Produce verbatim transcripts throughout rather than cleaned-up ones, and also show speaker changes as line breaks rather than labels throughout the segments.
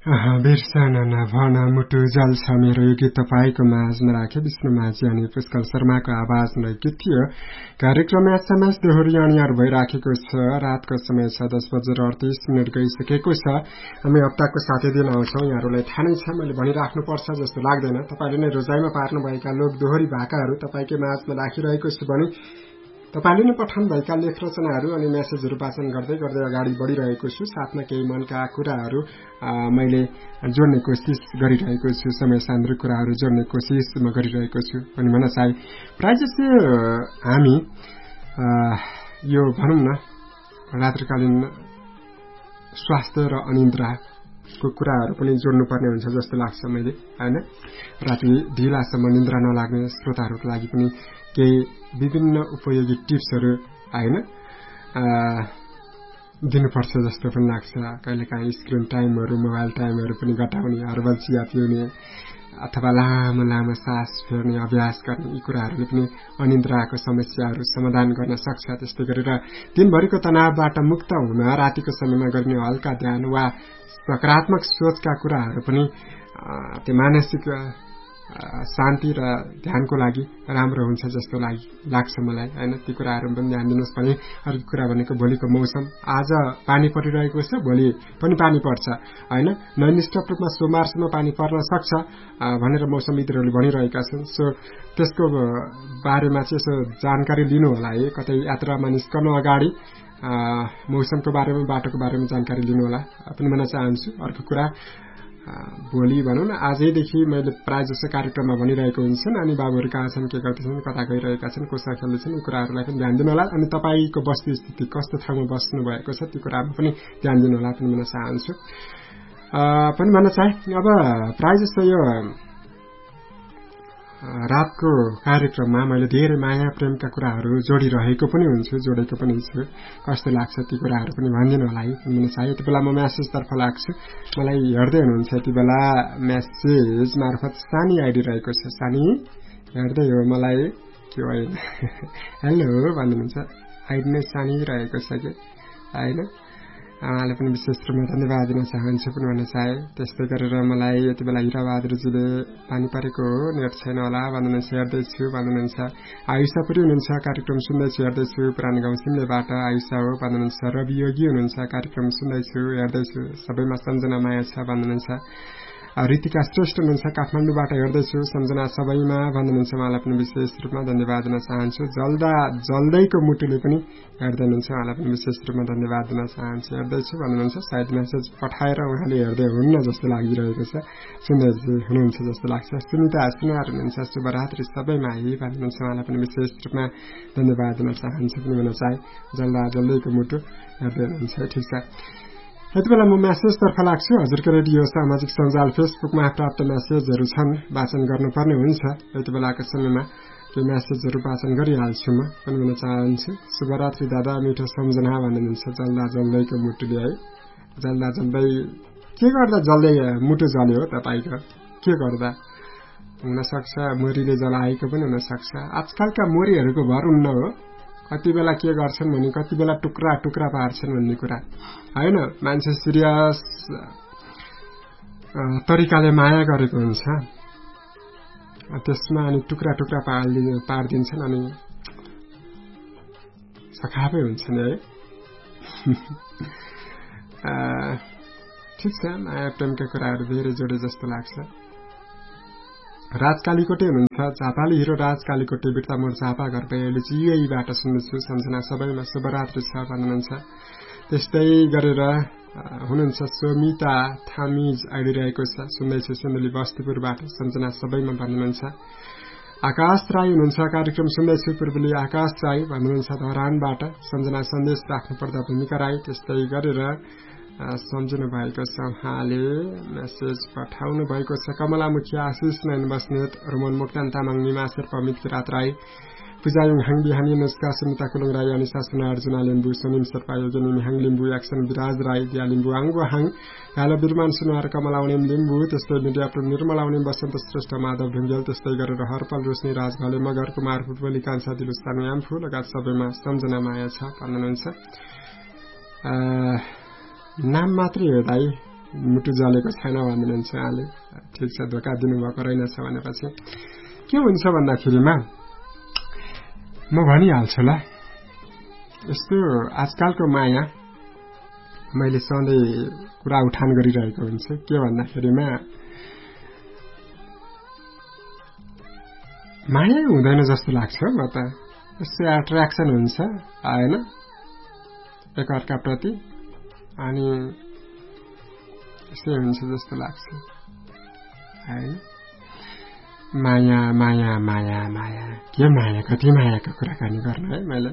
बिर्सन नभन मुटु जल छ मेरो यो गीत तपाईँको माझमा राखे विष्णु माझी अनि पुष्कल शर्माको आवाजमा गीत थियो। कार्यक्रम एसएमएस दोहोरी अनिवार भइराखेको छ। रातको समय छ दस बजेर अडतिस मिनट गइसकेको छ। हामी हप्ताको साथै दिन आउँछौँ। यहाँहरूलाई थाहा नै छ, मैले भनिराख्नुपर्छ जस्तो लाग्दैन। तपाईँले नै रोजाइमा पार्नुभएका लोक दोहोरी भाकाहरू तपाईँकै माझमा राखिरहेको छु भने तपाईले नै पठाउनु भएका लेख रचनाहरू अनि मेसेजहरू वाचन गर्दै गर्दै अगाडि बढिरहेको छु। साथमा केही मनका कुराहरू मैले जोड्ने कोसिस गरिरहेको छु, समय सान्द्रिक कुराहरू जोड्ने कोसिस म गरिरहेको छु पनि भन्न चाहे। प्राय जस्तो हामी यो भनौँ न रात्रिकालीन स्वास्थ्य र अनिन्द्राको कुराहरू पनि जोड्नुपर्ने हुन्छ जस्तो लाग्छ मैले, हैन? राति ढिलासम्म निन्द्रा नलाग्ने श्रोताहरूको लागि पनि केही विभिन्न उपयोगी टिप्सहरू हैन दिनुपर्छ जस्तो पनि लाग्छ। कहिलेकाहीँ स्क्रिन टाइमहरू, मोबाइल टाइमहरू पनि घटाउने, हर्बल चिया पिउने अथवा लामो लामो सास फेर्ने अभ्यास गर्ने, यी कुराहरूले पनि अनिन्द्राको समस्याहरू समाधान गर्न सक्छ। त्यस्तै गरेर दिनभरिको तनावबाट मुक्त हुन रातिको समयमा गर्ने हल्का ध्यान वा सकारात्मक सोचका कुराहरू पनि त्यो मानसिक शान्ति र ध्यानको लागि राम्रो हुन्छ जस्तो लाग्छ मलाई, हैन? ती कुराहरू पनि ध्यान दिनुहोस् भने। अर्को कुरा भनेको भोलिको मौसम। आज पानी परिरहेको छ, भोलि पनि पानी पर्छ, हैन? ननिष्ठक रूपमा सोमबारसम्म पानी पर्न सक्छ भनेर मौसमविदहरूले भनिरहेका छन्। सो त्यसको बारेमा चाहिँ यसो जानकारी लिनु होला है। कतै यात्रामा निस्कनु अगाडि मौसमको बारेमा, बाटोको बारेमा जानकारी लिनु होला पनि भन्न चाहन्छु। अर्को कुरा भोलि भनौँ न आजैदेखि मैले प्राय जसो कार्यक्रममा भनिरहेको हुन्छन् अनि बाबुहरू कहाँ छन्, के गर्दैछन्, कता गइरहेका छन्, कोसँग खेल्दैछन्, यी कुराहरूलाई पनि ध्यान दिनु होला। अनि तपाईँको वस्तुस्थिति कस्तो ठाउँमा बस्नु भएको छ त्यो कुरामा पनि ध्यान दिनु होला पनि भन्न चाहन्छु पनि भन्न चाहे। अब प्राय जस्तो यो रातको कार्यक्रममा मैले धेरै माया प्रेमका कुराहरू जोडिरहेको पनि हुन्छु, जोडेको पनि छु। कस्तो लाग्छ ती कुराहरू पनि भनिदिनु होला है भन्न चाहे। यति बेला म म्यासेजतर्फ लाग्छु। मलाई हेर्दै हुनुहुन्छ यति बेला म्यासेज मार्फत सानी आइडी रहेको छ। सानी हेर्दै हो मलाई के होइन हेलो भन्नुहुन्छ। आइडी नै सानी रहेको छ कि होइन? उहाँलाई पनि विशेष रूपमा धन्यवाद दिन चाहन्छु पनि भन्न चाहे। त्यस्तै गरेर मलाई यति बेला हिराबहादुरजीले पानी परेको हो, नेट छैन होला भन्नुहुन्छ, हेर्दैछु भन्नुहुन्छ। आयुषा पनि हुनुहुन्छ, कार्यक्रम सुन्दैछु हेर्दैछु, पुरानो गाउँ सिमलेबाट आयुषा हो भन्नुहुन्छ। रवि योगी हुनुहुन्छ, कार्यक्रम सुन्दैछु हेर्दैछु, सबैमा सम्झना माया छ भन्नुहुन्छ। ऋतिका श्रेष्ठ हुनुहुन्छ, काठमाडौँबाट हेर्दैछु, सम्झना सबैमा भन्नुहुन्छ। उहाँलाई पनि विशेष रूपमा धन्यवाद दिन चाहन्छु। जल्दा जल्दैको मुटुले पनि हेर्दै हुनुहुन्छ, उहाँलाई पनि विशेष रूपमा धन्यवाद दिन चाहन्छु। हेर्दैछु भन्नुहुन्छ, सायद मेसेज पठाएर उहाँले हेर्दै हुन्न जस्तो लागिरहेको छ, सुन्दै हुनुहुन्छ जस्तो लाग्छ। सुनिता सुनार हुनुहुन्छ, शुभरात्रि सबैमा है भन्नुहुन्छ। उहाँलाई पनि विशेष रूपमा धन्यवाद दिन चाहन्छु पनि भन्न चाहे। जल्दा जल्दैको मुटु हेर्दै हुनुहुन्छ, ठिक छ। यति बेला म म्यासेजतर्फ लाग्छु। हजुरको रेडियो सामाजिक सञ्जाल फेसबुकमा प्राप्त म्यासेजहरू छन्, वाचन गर्नुपर्ने हुन्छ। यति बेलाको समयमा केही म्यासेजहरू वाचन गरिहाल्छु म पनि भन्न चाहन्छु। शुभरात्रि दादा, मिठो सम्झना भन्नुहुन्छ। जल्दा जल्दैको मुटुले है, जल्दा जल्दै के गर्दा जल्दै मुटु जल्यो हो तपाईँको? के गर्दा हुनसक्छ मोरीले जलाएको पनि हुनसक्छ। आजकलका मोरीहरूको भर उन्न हो, कति बेला के गर्छन् भने कति बेला टुक्रा टुक्रा पार्छन् भन्ने कुरा होइन। मान्छे सिरियस तरिकाले माया गरेको हुन्छ, त्यसमा अनि टुक्रा टुक्रा पार्दि पारिदिन्छन् अनि सखापै हुन्छन् है। ठिक छ, माया प्रेमका कुराहरू धेरै जोडे जस्तो लाग्छ। राज कालीकोटे हुनुहुन्छ, झापाली हिरो राज कालीकोटे, बिर्ता मोड झापा घर अहिले चाहिँ युएईबाट सुन्दैछु, सम्झना सबैमा शुभरात्रि छ भन्नुहुन्छ। त्यस्तै गरेर हुनुहुन्छ सोमिता थामिज आइदिरहेको छ, सुन्दैछु सुन्दली बस्तीपुरबाट, सम्झना सबैमा भन्नुहुन्छ। आकाश राई हुनुहुन्छ, कार्यक्रम सुन्दैछु पूर्वली आकाश राई भन्नुहुन्छ धरानबाट, सम्झना सन्देश राख्नु पर्दा भूमिका राई। त्यस्तै गरेर सम्झिनु भएको छ, उहाँले मेसेज पठाउनु भएको छ। कमला मुखिया, आशिष नयन बस्नेत, रोमन मोक्तान तामाङ, निमा शेर्पा, अमित किरात राई, पूजायुङ हाङ बिहानी, नुस्का सुनिता कुलुङ राई, अनिसा सुना, अर्जुना लिम्बू, सोनिम शेर्पा, योजनी मिहाङ लिम्बू, एक्सन विराज राई, दिया लिम्बू, आङ्गो हाङ, यालो बिरमान सुनार, कमलाउनेम लिम्बू, त्यस्तै मिडिया प्रमुख निर्मलाउनेम, बसन्त श्रेष्ठ, माधव ढुङ्गेल, त्यस्तै गरेर हरपल रोशनी, राज घले, मगर, कुमार फुटबली, कान्छा दिलुस्तानु, यामफू लगायत सबैमा सम्झना माया छ भन्नुहुन्छ। नाम मात्रै हो दाइ, मुटु जलेको छैन भन्नुहुन्छ उहाँले। ठिक छ, धोका दिनुभएको रहेनछ भनेपछि के हुन्छ भन्दाखेरिमा म भनिहाल्छु ल। यस्तो आजकलको माया मैले सधैँ कुरा उठान गरिरहेको हुन्छु के भन्दाखेरिमा माया हुँदैन जस्तो लाग्छ म त। यस्तो एट्र्याक्सन हुन्छ हैन एकअर्का प्रति, अनि यस्तै हुन्छ जस्तो लाग्छ हैन। माया माया माया माया के माया, कति मायाको कुराकानी गर्नु है मैले।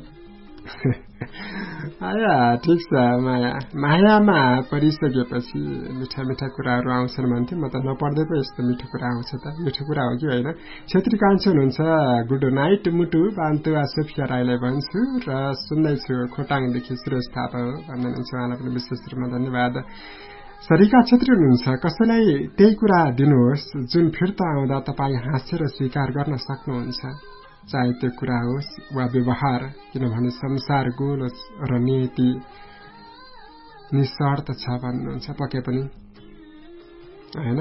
आया ठिक छ, माया मायामा परिसकेपछि मिठा मिठा कुराहरू आउँछन् भन्थे। म त नपढ्दै पो यस्तो मिठो कुरा आउँछ त। मिठो कुरा हो कि होइन? छेत्री कान्छो हुनुहुन्छ, गुड नाइट मुटु बान्तु सोफिया राईलाई भन्छु र सुन्दैछु खोटाङदेखि सुरेश थापा हो भन्नुहुन्छ। उहाँलाई पनि विशेष रूपमा धन्यवाद। सरिका छेत्री हुनुहुन्छ, कसैलाई त्यही कुरा दिनुहोस् जुन फिर्ता आउँदा तपाईँ हाँसेर स्वीकार गर्न सक्नुहुन्छ, चाहे त्यो कुरा होस् वा व्यवहार, किनभने संसार गोल र नीति निस्वार्थ छ भन्नुहुन्छ पक्कै पनि हैन।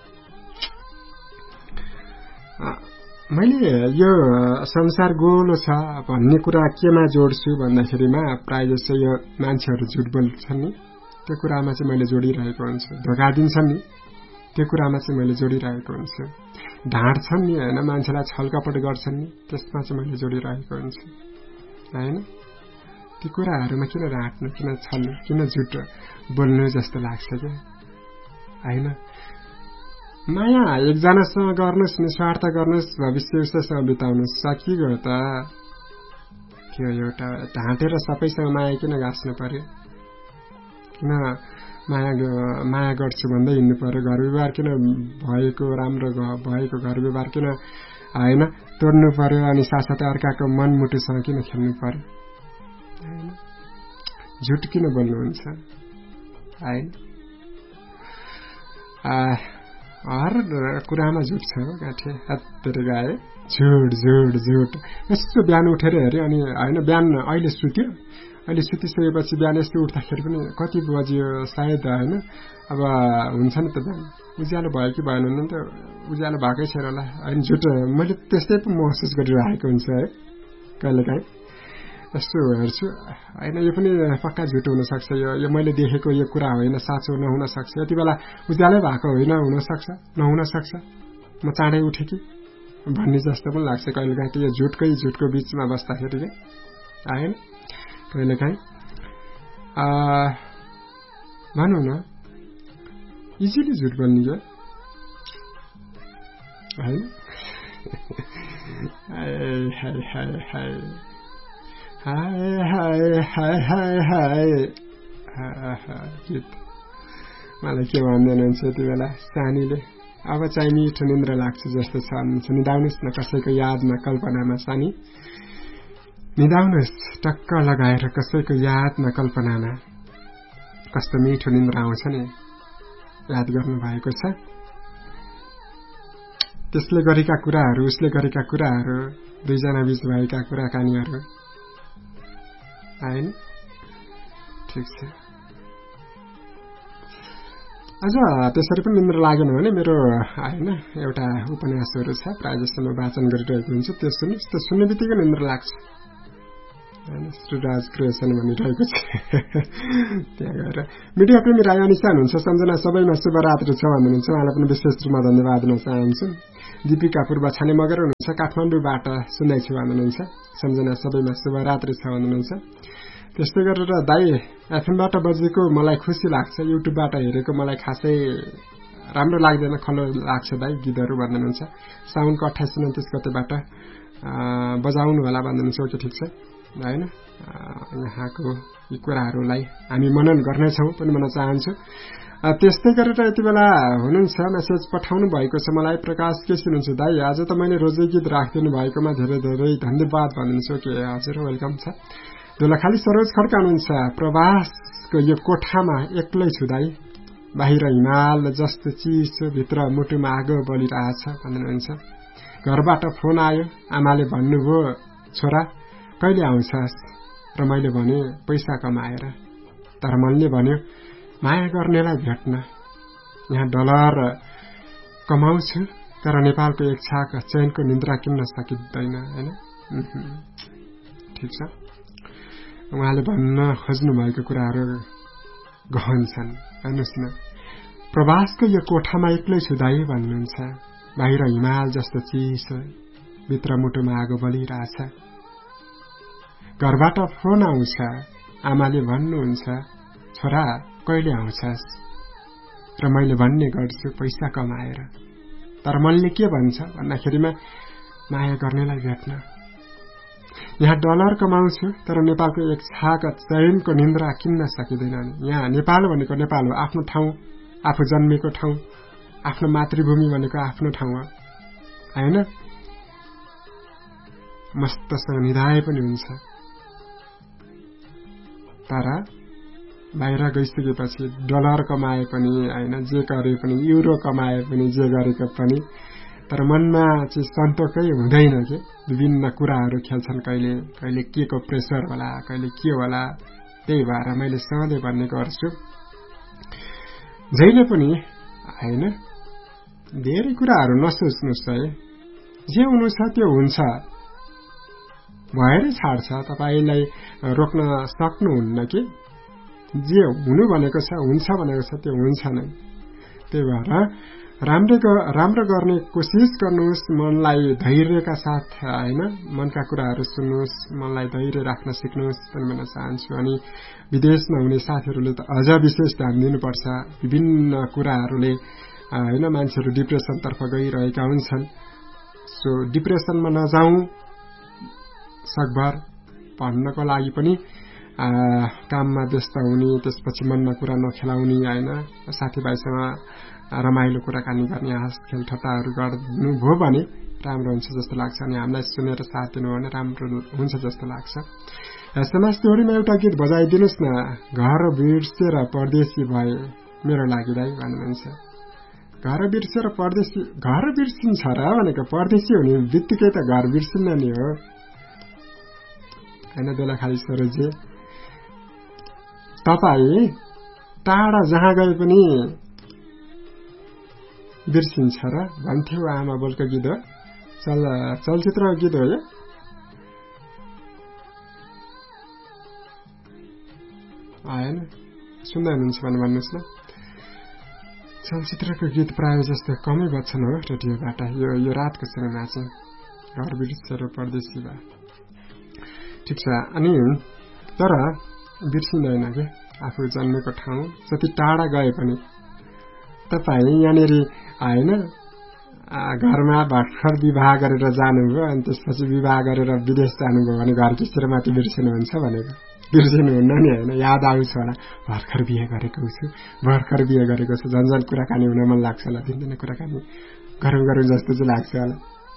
मैले यो संसार गोलो छ भन्ने कुरा केमा जोड्छु भन्दाखेरिमा प्राय जसो यो मान्छेहरू झुट बोल्छन् नि त्यो कुरामा चाहिँ मैले जोडिरहेको हुन्छु। धोका दिन्छन् नि त्यो कुरामा चाहिँ मैले जोडिरहेको हुन्छु। ढाँट्छन् नि हैन, मान्छेलाई छलकपट गर्छन् नि त्यसमा चाहिँ मैले जोडिरहेको हुन्छु हैन। ती कुराहरूमा किन ढाँट्नु, किन छल्नु, किन झुट बोल्नु जस्तो लाग्छ क्या हैन। माया एकजनासँग गर्नुहोस्, निस्वार्थ गर्नुहोस्, भविष्य उसैसँग बिताउनुहोस्, सकिगयो त। त्यो एउटा ढाँटेर सबैसँग माया किन गाँच्नु पर्यो, किन माया माया गर्छु भन्दै हिँड्नु पर्यो, घर व्यवहार किन भएको राम्रो भएको घर व्यवहार किन हैन तोड्नु पर्यो, अनि साथसाथै अर्काको मनमुटुसँग किन खेल्नु पर्यो हैन। झुट किन बोल्नुहुन्छ हैन। हर कुरामा झुट छ गाँठे हाततिर गए झुट झुट झुट। यस्तो बिहान उठेर हेऱ्यो अनि हैन बिहान अहिले सुत्यो, अहिले सुतिसकेपछि बिहान यस्तो उठ्दाखेरि पनि कति बज्यो सायद हैन। अब हुन्छ नि त बिहान उज्यालो भयो कि भएन नि त, उज्यालो भएकै छैन होला हैन। झुट मैले त्यस्तै पो महसुस गरिरहेको हुन्छ है कहिलेकाहीँ यस्तो हेर्छु हैन। यो पनि पक्का झुट हुनसक्छ, यो यो मैले देखेको यो कुरा होइन, साँचो नहुन सक्छ। यति बेला उज्यालै भएको होइन, हुनसक्छ नहुन सक्छ, म चाँडै उठेँ कि भन्ने जस्तो पनि लाग्छ कहिलेकाहीँ। त्यो झुटकै झुटको बिचमा बस्दाखेरि क्या हैन। कहिलेकाहीँ भनौँ न इजिली झुट बोल्ने क्या हैन। हाय हाय हाय हाय हाय हाय हाय हाय हाय गीत मलाई के भन्दैन हुन्छ यति बेला सानीले। अब चाहिँ मिठो निन्द्रा लाग्छ जस्तो छ भन्नुहुन्छ। निदाउनुहोस् न कसैको यादमा कल्पनामा सानी, निदाउनुहोस् टक्क लगाएर कसैको यादमा कल्पनामा। कस्तो मिठो निन्द्रा आउँछ नि याद गर्नु भएको छ। त्यसले गरेका कुराहरू, उसले गरेका कुराहरू, दुईजना बीच भएका कुराकानीहरू हैन। ठिक छ। अझ त्यसरी पनि निन्द्रा लागेन भने मेरो हैन एउटा उपन्यासहरू छ प्राय जस्तो म वाचन गरिरहेको हुन्छु, त्यो सुन्नुहोस्, त्यो सुन्ने बित्तिकै निन्द्रा लाग्छ हैन। श्रीराज क्रिएसन भनिरहेको छ त्यहाँ गएर। मिडिया प्रेमी राई अनिसा हुनुहुन्छ, सम्झना सबैमा शुभरात्री छ भन्नुहुन्छ। उहाँलाई पनि विशेष रूपमा धन्यवाद दिन चाहन्छु। दीपिका पूर्व छाने मगर हुनुहुन्छ, काठमाडौँबाट सुन्दैछु भन्नुहुन्छ। सम्झना सबैमा शुभरात्री छ भन्नुहुन्छ। त्यस्तै गरेर दाई एफएमबाट बजेको मलाई खुसी लाग्छ, युट्युबबाट हेरेको मलाई खासै राम्रो लाग्दैन, खलो लाग्छ दाई गीतहरू भन्नुहुन्छ। साउनको अठाइस उन्तिस गतेबाट बजाउनु होला भन्नुहुन्छ। ओके ठिक छ हैन। यहाँको यी कुराहरूलाई हामी मनन गर्नेछौँ पनि भन्न चाहन्छु। त्यस्तै गरेर यति बेला हुनुहुन्छ, मेसेज पठाउनु भएको छ मलाई। प्रकाश के सुन्नुहुन्छ दाई, आज त मैले रोजे गीत राखिदिनु भएकोमा धेरै धेरै धन्यवाद भन्नुहुन्छ। ओके हजुर वेलकम छ। दोलखाली सरोज खड्का हुनुहुन्छ, प्रवासको यो कोठामा एक्लै छु दाई, बाहिर हिमाल जस्तो चिसो, भित्र मुटुमा आगो बलिरहेछ भन्नुहुन्छ। घरबाट फोन आयो, आमाले भन्नुभयो छोरा कहिले आउँछस्, र मैले भने पैसा कमाएर। तर मनले भन्यो माया गर्नेलाई भेट्न यहाँ डलर कमाउँछु तर नेपालको एक छाक चैनको निन्द्रा किन्न सकिँदैन हैन। ठिक छ, उहाँले भन्न खोज्नु भएको कुराहरू गहन छन्। हेर्नुहोस् न, प्रवासको यो कोठामा एक्लै छु दाइ भन्नुहुन्छ। बाहिर हिमाल जस्तो चिसो, भित्र मुटुमा आगो बलिरहेछ। घरबाट फोन आउँछ, आमाले भन्नुहुन्छ छोरा कहिले आउँछस्, र मैले भन्ने गर्छु पैसा कमाएर। तर मनले के भन्छ भन्दाखेरिमा माया गर्नेलाई भेट्न। यहाँ डलर कमाउँछु तर नेपालको एक छाक चैनको निन्द्रा किन्न सकिँदैन। यहाँ नेपाल भनेको नेपाल हो, आफ्नो ठाउँ, आफू जन्मेको ठाउँ, आफ्नो मातृभूमि भनेको आफ्नो ठाउँ हो हैन। मस्तसँग निधाए पनि हुन्छ, तर बाहिर गइसकेपछि डलर कमाए पनि हैन, जे गरे पनि, युरो कमाए पनि, जे गरेको पनि, तर मनमा चाहिँ सन्तोषै हुँदैन के। विभिन्न कुराहरू खेल्छन्, कहिले कहिले के को प्रेसर होला, कहिले के होला। त्यही भएर मैले सधैँ भन्ने गर्छु, जहिले पनि हैन धेरै कुराहरू नसोच्नुस् है। जे हुनु छ त्यो हुन्छ, भएरै छाड्छ। तपाईलाई रोक्न सक्नुहुन्न कि जे हुनु भनेको छ, हुन्छ भनेको छ, त्यो हुन्छ नै। त्यही भएर राम्रो राम्रो गर्ने कोसिस गर्नुहोस्, मनलाई धैर्यका साथ हैन, मनका कुराहरू सुन्नुहोस्, मनलाई धैर्य राख्न सिक्नुहोस् पनि भन्न चाहन्छु। अनि विदेशमा हुने साथीहरूले त अझ विशेष ध्यान दिनुपर्छ। विभिन्न कुराहरूले हैन मान्छेहरू डिप्रेसनतर्फ गइरहेका हुन्छन्। सो डिप्रेसनमा नजाउँ सकभर भन्नको लागि पनि काममा व्यस्त हुने, त्यसपछि मनमा कुरा नखेलाउने हैन, साथीभाइसँग रमाइलो कुराकानी गर्ने, हाँस खेल ठट्टाहरू गर्नुभयो भने राम्रो हुन्छ जस्तो लाग्छ। अनि हामीलाई सुनेर साथ दिनु भने राम्रो हुन्छ जस्तो लाग्छ। एसएमएस जोडीमा एउटा गीत बजाइदिनुहोस् न, घर बिर्सेर परदेशी भए मेरो लागि दाइ भन्नुहुन्छ। घर बिर्सेर परदेशी, घर बिर्सिन्छ र भनेको परदेशी हुने बित्तिकै त घर बिर्सिन्न नि हो हैन। बेला खाली सरोजी, तपाईँ टाढा जहाँ गए पनि बिर्सिन्छ र भन्थ्यो आमा बोलको गीत हो, चल चलचित्रको गीत हो यो। आएन सुन्दै हुनुहुन्छ भने भन्नुहोस् न। चलचित्रको गीत प्रायः जस्तो कमै बज्छन् हो रेडियोबाट। यो यो रातको समयमा चाहिँ घर बिर्सेर परदेशी भए। ठिक छ, अनि तर बिर्सिँदैन कि आफू जन्मेको ठाउँ, जति टाढा गए पनि। तपाईँ यहाँनिर हैन घरमा भर्खर विवाह गरेर जानुभयो, अनि त्यसपछि विवाह गरेर विदेश जानुभयो भने घर किसेर माथि बिर्सिनुहुन्छ भनेको बिर्सिनुहुन्न नि हैन। याद आउँछ होला, भर्खर बिहे गरेको छु, भर्खर बिहे गरेको छु, झन् झन् कुराकानी हुन मन लाग्छ होला, दिनदिनै कुराकानी गरौँ गरौँ जस्तो चाहिँ लाग्छ होला।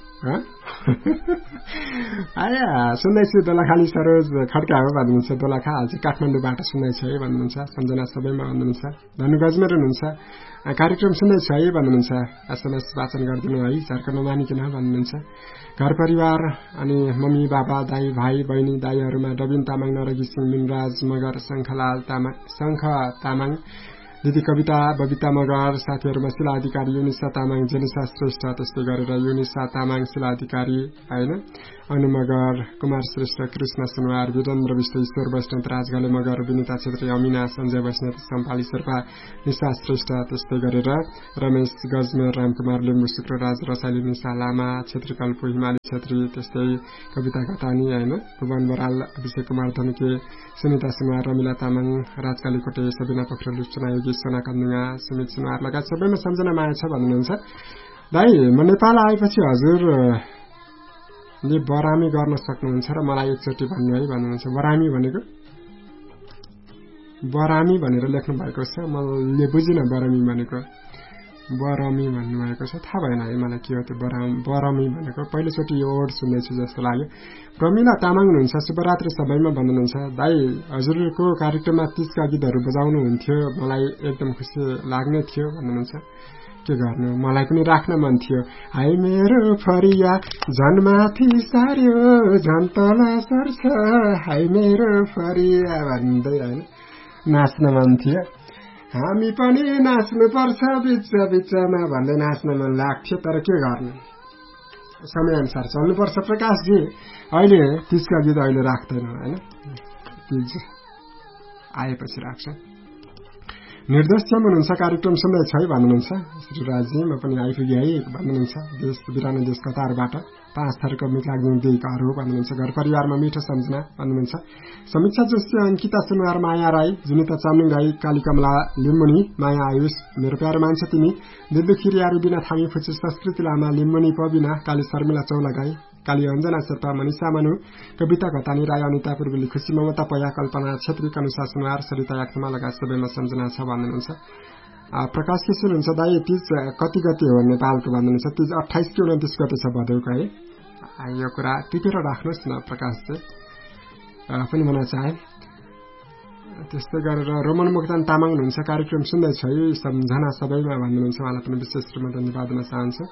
आया सुन्दैछु दोलखाली सरोज खड्का हो भन्नुहुन्छ। दोलखा हाल चाहिँ काठमाडौँबाट सुन्दैछु है भन्नुहुन्छ। सम्झना सबैमा भन्नुहुन्छ। धनु गजमेर हुनुहुन्छ, कार्यक्रम सुन्दैछु है भन्नुहुन्छ। एसएमएस वाचन गरिदिनु है, झर्कन नमानिकन भन्नुहुन्छ। घर परिवार अनि मम्मी बाबा दाई भाइ बहिनी दाईहरूमा रविन तामाङ, नरगी सिंह, मिनराज मगर, शङ्खलाल तामाङ, शङ्ख तामाङ, दिदी कविता बबिता मगर, साथीहरूमा शिला अधिकारी, युनिसा तामाङ, जेनिसा श्रेष्ठ, त्यस्तै गरेर युनिसा तामाङ, शिला अधिकारी हैन, अनु मगर, कुमार श्रेष्ठ, कृष्ण सुनवार, वीरेन्द्र विष्ट, ईश्वर वैष्णव, राजघले मगर, विनिता छेत्री, अमिना, सञ्जय वैष्णव, सम्पाली शेर्पा, निशा श्रेष्ठ, त्यस्तै गरेर रमेश गजमेर, रामकुमार लिम्बू, शुक्रराज रसाइली, निशा लामा, छेत्री कल्पु, हिमाली छेत्री, त्यस्तै कविता घटानी हैन, भुवन बराल, अभिषेक कुमार धनुके, सुनिता सुनवार, रमिला तामाङ, राजकाली कोटे, सबिना पोखरेल, चुनायोगी, सोना कन्दुङा, सुमित सुनवार लगायत सबैमा सम्झना माया छ भन्नुहुन्छ। दाइ म नेपाल आएपछि हजुरले बरामी गर्न सक्नुहुन्छ र मलाई एकचोटि भन्नु है भन्नुहुन्छ। बरामी भनेको बरामी भनेर लेख्नु भएको छ, मैले बुझिन बरामी भनेको। बरामी भन्नुभएको छ, थाहा भएन है मलाई के हो त्यो बरामी भनेको। पहिलोचोटि यो वर्ड सुन्दैछु जस्तो लाग्यो। प्रमिला तामाङ हुनुहुन्छ, शुभरात्री सबैमा भन्नुहुन्छ। दाइ हजुरको कार्यक्रममा तीजका गीतहरू बजाउनु हुन्थ्यो, मलाई एकदम खुसी लाग्ने थियो भन्नुहुन्छ। के गर्नु, मलाई पनि राख्न मन थियो। हाय मेरो फरिया झन्माथि सार्यो झन् तल सर्छ, हाय मेरो फरिया भन्दै हैन नाच्न मन थियो। हामी पनि नाच्नुपर्छ बिच बिचमा भन्दै नाच्न मन लाग्थ्यो, तर के गर्नु, समयअनुसार चल्नुपर्छ। प्रकाशजी अहिले तीजका गीत अहिले राख्दैन होइन, तीज आएपछि राख्छ। निर्दोष चेम हुनुहुन्छ, कार्यक्रम सुन्दैछ है भन्नुहुन्छ श्रीराजजी, म पनि आइपुगेँ है भन्नुहुन्छ। देश बिरानो देश कतारबाट पाँच थरको मिकाग्दिङ दिएकाहरू भन्नुहुन्छ। घर परिवारमा मिठो सम्झना भन्नुहुन्छ। समीक्षा जोशी, अंकिता सुनवार, माया राई, जुनिता चामलिङ राई, कालीकमला लिम्बुनी, माया आयुष, मेरो प्यारो मान्छे तिमी, दिदु खिरियारी, बिना थामी फुची, संस्कृति लामा, लिम्बुनी पबिना, काली शर्मिला चौलागाई, काली अञ्जना शेर्पा, मनिषा मनु, कविता घतानी राई, अनिता पूर्वेली, खुशी ममता पया, कल्पना छेत्री, कनुषा सुनवार, सरिता याक्समा लगायत सबैमा सम्झना छ भन्नुहुन्छ। प्रकाश के सुन्नुहुन्छ, दाइ तीज कति गते हो नेपालको भन्नुहुन्छ। तीज अठाइस कि उन्तिस गते छ भदौको है, यो कुरा टिपेर राख्नुहोस् न प्रकाशले पनि भन्न चाहे। त्यस्तै गरेर रोमन मुक्तान तामाङ हुनुहुन्छ, कार्यक्रम सुन्दैछ है सम्झना सबैमा भन्नुहुन्छ, उहाँलाई पनि विशेष रूपमा धन्यवाद दिन चाहन्छु।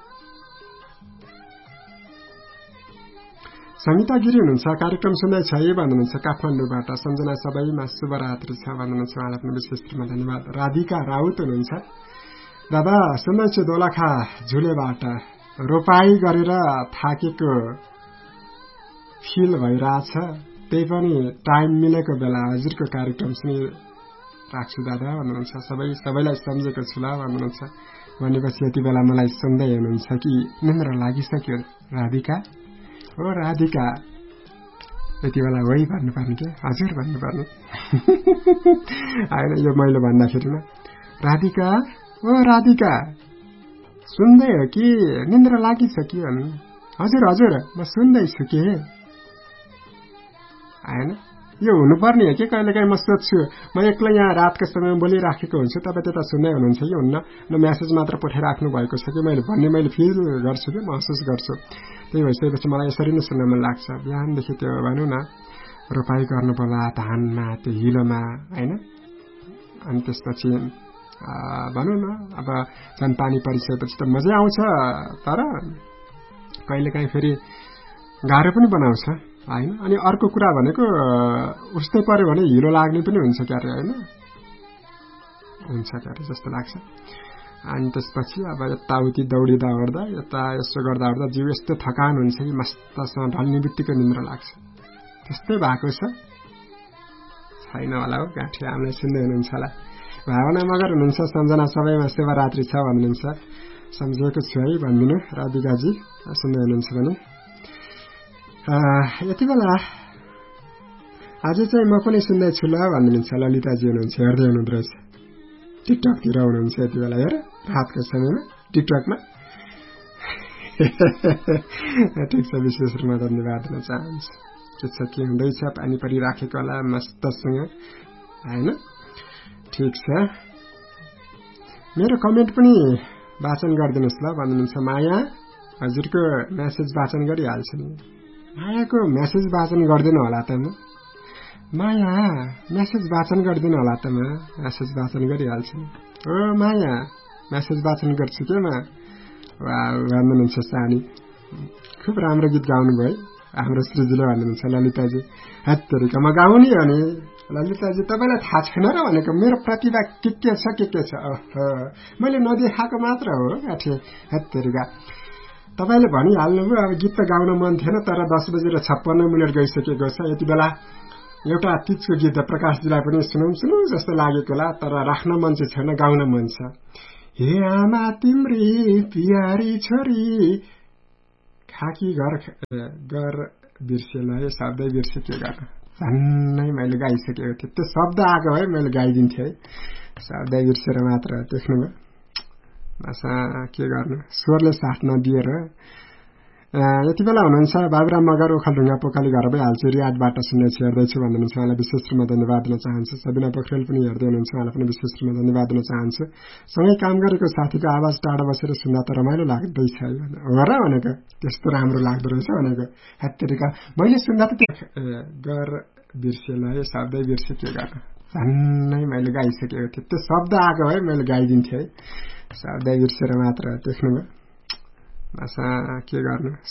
संगीता गिरी हुनुहुन्छ, कार्यक्रम सुन्दैछ है भन्नुहुन्छ काठमाडौँबाट, सम्झना सबैमा शुभरात्रि छ भन्नुहुन्छ, उहाँलाई पनि विशेष रूपमा धन्यवाद। राधिका राउत हुनुहुन्छ, दादा सुन्दैछु दोलखा झुलेबाट, रोपाई गरेर थाकेको फिल भइरहेछ, त्यही पनि टाइम मिलेको बेला हजुरको कार्यक्रम सुनिराख्छु दादा भन्नुहुन्छ। सबै सबैलाई सम्झेको छु ल भन्नुहुन्छ। भनेपछि यति बेला मलाई सुन्दै हुनुहुन्छ कि निन्द्रा लागिसक्यो राधिका? ओ राधिका, यति बेला वही भन्नुपर्ने के हजुर भन्नुपर्ने होइन, यो मैले भन्दाखेरिमा राधिका ओ राधिका सुन्दै हो कि निन्द्रा लागिसक्यो? हजुर हजुर म सुन्दैछु के होइन, यो हुनुपर्ने हो कि कहिलेकाहीँ म सोध्छु, म एक्लै यहाँ रातको समयमा बोलिराखेको हुन्छु, तपाईँ त्यता सुन्दै हुनुहुन्छ कि हुन्न, न म्यासेज मात्र पठाइराख्नु भएको छ कि मैले भन्ने मैले फिल गर्छु कि महसुस गर्छु। त्यही भइसकेपछि मलाई यसरी नै सुन्न मन लाग्छ। बिहानदेखि त्यो भनौँ न रोपाई गर्नु पर्ला धानमा, त्यो हिलोमा होइन, अनि त्यसपछि भनौँ न अब झन् पानी परिसकेपछि त मजै आउँछ, तर कहिलेकाहीँ फेरि गाह्रो पनि बनाउँछ होइन। अनि अर्को कुरा भनेको उस्तै पर्यो भने हिलो लाग्ने पनि हुन्छ क्यारे होइन, हुन्छ क्यारे जस्तो लाग्छ। अनि त्यसपछि अब यताउति दौडिँदा ओर्दा यता यसो गर्दा ओर्दा जिउ यस्तो थकान हुन्छ कि मस्तसँग ढल्ने बित्तिकै निन्द्रा लाग्छ। त्यस्तै भएको छ छैन होला हो, गाँठी हामीलाई सुन्दै हुनुहुन्छ होला। भावना मगर हुनुहुन्छ, सम्झना सबैमा शिवरात्रि छ भन्नुहुन्छ, सम्झेको छु है भनिदिनु राधिकाजी सुन्दै हुनुहुन्छ भने। यति बेला आज चाहिँ म पनि सुन्दैछु ल भन्नुहुन्छ ललिताजी हुनुहुन्छ, हेर्दै हुनुहुँदो रहेछ, टिकटकतिर हुनुहुन्छ यति बेला, हेर रातको समयमा टिकटकमा। ठिक छ, विशेष रूपमा धन्यवाद दिन चाहन्छु। के छ के हुँदैछ, पानी परिराखेको होला मस्तसँग होइन, ठिक छ। मेरो कमेन्ट पनि वाचन गरिदिनुहोस् ल भन्नुहुन्छ माया, हजुरको म्यासेज वाचन गरिहाल्छु नि। मायाको म्यासेज वाचन गर्दिन होला त म, माया म्यासेज वाचन गर्दिन होला त म, म्यासेज वाचन गरिहाल्छु नि। ओ माया म्यासेज वाचन गर्छु के म भन्नुहुन्छ। सानी खुब राम्रो गीत गाउनुभयो हाम्रो श्रीजीले भन्नुहुन्छ ललिताजी। हत्तरिका म गाउने हो नि ललिताजी, तपाईँलाई थाहा छैन र भनेको मेरो प्रतिभा के के छ के के छ, मैले नदेखाएको मात्र हो गाँठे। हत्तरिका तपाईँले भनिहाल्नुभयो, अब गीत त गाउन मन थिएन, तर दस बजेर छप्पन्न मिनट गइसकेको छ। यति बेला एउटा तीजको गीत प्रकाशजीलाई पनि सुनौँ सुनौँ जस्तो लागेको होला, तर राख्न मन चाहिँ छैन, गाउन मन छ। हे आमा तिम्री पियारी छोरी खाकी घर घर बिर्सेलाई, शब्दै बिर्से के गर्न, झन्नै मैले गाइसकेको थिएँ। त्यो शब्द आएको भए मैले गाइदिन्थेँ है, शब्दै बिर्सेर मात्र देख्नुभयो। बस के गर्नु, स्वरले साथ नदिएर। यति बेला हुनुहुन्छ बाबुराम मगर, ओखलढुङ्गा पोखली घर भइहाल्छु, रियादबाट सुन्दैछु हेर्दैछु भन्नुहुन्छ, उहाँलाई विशेष रूपमा धन्यवाद दिन चाहन्छु। सबिना पोखरेल पनि हेर्दै हुनुहुन्छ, उहाँलाई पनि विशेष रूपमा धन्यवाद दिन चाहन्छु। सँगै काम गरेको साथीको आवाज टाढा बसेर सुन्दा त रमाइलो लाग्दैछ है, हो र भनेको, त्यस्तो राम्रो लाग्दो रहेछ भनेको। हत्तरिका मैले सुन्दा त त्यो घर बिर्सेलाई, शब्दै बिर्से के गर्न, झन्नै मैले गाइसकेको थिएँ। त्यो शब्द आएको भए मैले गाइदिन्थेँ है, शब्दै बिर्सेर मात्र देख्नुभयो। बस के गर्नु।